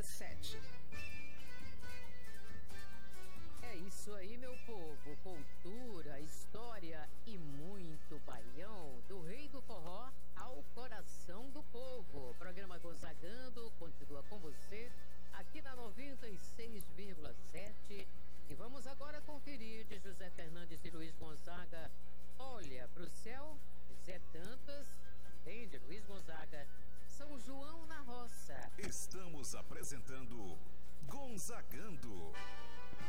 7. É isso aí, meu povo. Cultura, história e muito baião. Do rei do forró ao coração do povo. O programa Gonzagando continua com você aqui na 96,7. E vamos agora conferir de José Fernandes e Luiz Gonzaga. Olha pro céu, Zé Dantas, também de Luiz Gonzaga. São João na Roça. Estamos apresentando Gonzagando.